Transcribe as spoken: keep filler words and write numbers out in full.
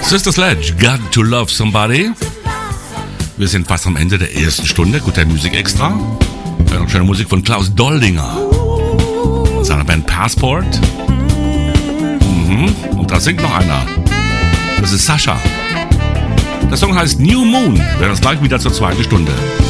Sister Sledge, Got to Love Somebody. Wir sind fast am Ende der ersten Stunde. Gute Musik extra. Ja, noch schöne Musik von Klaus Doldinger und seiner Band Passport. Mhm. Und da singt noch einer. Das ist Sascha. Der Song heißt New Moon. Wir hören uns gleich wieder zur zweiten Stunde.